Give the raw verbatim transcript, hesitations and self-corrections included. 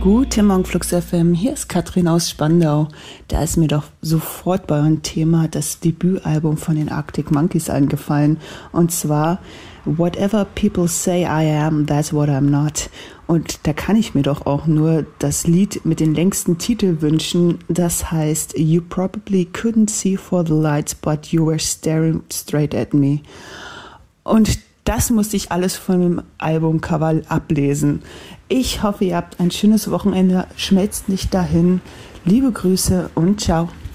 Guten Morgen, Flux F M. Hier ist Katrin aus Spandau. Da ist mir doch sofort bei eurem Thema das Debütalbum von den Arctic Monkeys eingefallen. Und zwar Whatever People Say I Am, That's What I'm Not. Und da kann ich mir doch auch nur das Lied mit den längsten Titel wünschen. Das heißt You Probably Couldn't See For The Lights, But You Were Staring Straight At Me. Und das musste ich alles von dem Albumcover ablesen. Ich hoffe, ihr habt ein schönes Wochenende. Schmelzt nicht dahin. Liebe Grüße und ciao.